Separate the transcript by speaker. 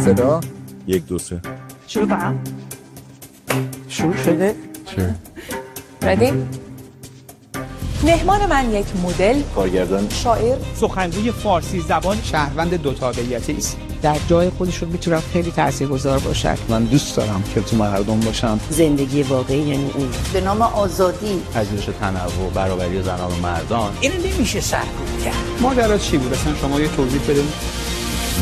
Speaker 1: صدا
Speaker 2: 1 2 3
Speaker 3: شروع کنم. شروع شده.
Speaker 2: چه؟
Speaker 4: ردی؟ مهمان من یک مدل،
Speaker 2: کارگردان،
Speaker 4: شاعر،
Speaker 3: سخنگوی فارسی زبان، شهروند دو تابعیتی است. در جای خودش رو میتونم خیلی تاثیرگذار باشد.
Speaker 5: من دوست دارم که تو مردم باشم.
Speaker 6: زندگی واقعی یعنی این به نام آزادی،
Speaker 5: پذیرش تنوع، برابری زنان و مردان.
Speaker 3: اینو نمیشه سرکوب کرد. ماجرا چی بود اصلا شما یه توضیح بدید.